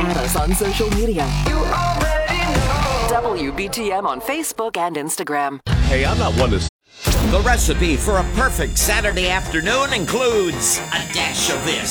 Add us on social media. You already know. WBTM on Facebook and Instagram. Hey, I'm not one to... The recipe for a perfect Saturday afternoon includes a dash of this,